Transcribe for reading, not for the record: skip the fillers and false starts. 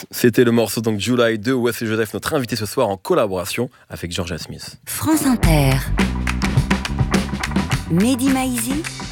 Smith. C'était le morceau donc July de Wesley Joseph, notre invité ce soir en collaboration avec Georgia Smith. France Inter. Mehdi Maizi